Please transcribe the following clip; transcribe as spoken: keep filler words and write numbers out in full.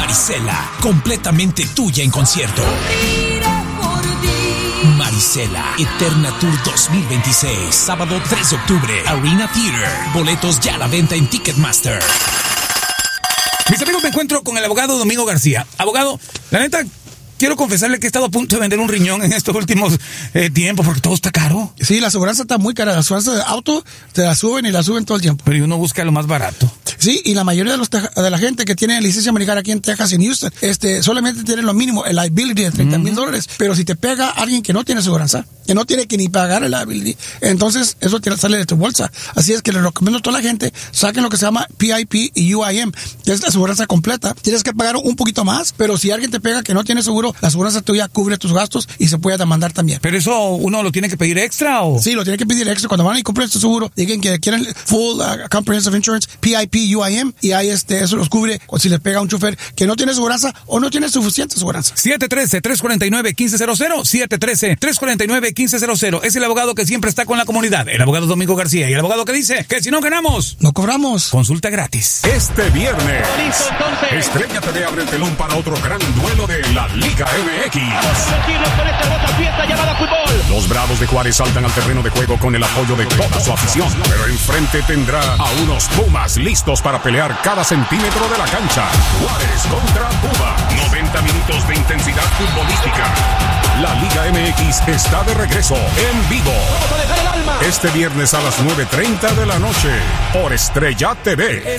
Marisela, completamente tuya en concierto. Marisela, Eterna Tour dos mil veintiséis, sábado tres de octubre, Arena Theater. Boletos ya a la venta en Ticketmaster. Mis amigos, me encuentro con el abogado Domingo García. Abogado, la neta, quiero confesarle que he estado a punto de vender un riñón en estos últimos eh, tiempos porque todo está caro. Sí, la aseguranza está muy cara. La aseguranza de auto te la suben y la suben todo el tiempo. Pero uno busca lo más barato. Sí, y la mayoría de, los te- de la gente que tiene licencia americana aquí en Texas y en Houston, este, solamente tiene lo mínimo, el liability de treinta mil dólares. Pero si te pega alguien que no tiene aseguranza, que no tiene que ni pagar el liability, entonces eso te sale de tu bolsa. Así es que les recomiendo a toda la gente, saquen lo que se llama P I P y U I M, que es la aseguranza completa. Tienes que pagar un poquito más, pero si alguien te pega que no tiene seguro, la aseguranza tuya cubre tus gastos y se puede demandar también. ¿Pero eso uno lo tiene que pedir extra o...? Sí, lo tiene que pedir extra. Cuando van y compren su seguro, digan que quieren full uh, comprehensive insurance, P I P, U I M, y ahí este, eso los cubre o si les pega a un chofer que no tiene aseguranza o no tiene suficiente aseguranza. siete uno tres, tres cuatro nueve, uno cinco cero cero, siete uno tres, tres cuatro nueve, uno cinco cero cero. Es el abogado que siempre está con la comunidad, el abogado Domingo García, y el abogado que dice que si no ganamos, no cobramos. Consulta gratis. Este viernes, Estrella T V abre el telón para otro gran duelo de la Liga M X. Los Bravos de Juárez saltan al terreno de juego con el apoyo de toda su afición, pero enfrente tendrá a unos Pumas listos para pelear cada centímetro de la cancha. Juárez contra Puma, noventa minutos de intensidad futbolística. La Liga M X está de regreso en vivo este viernes a las nueve treinta de la noche por Estrella T V.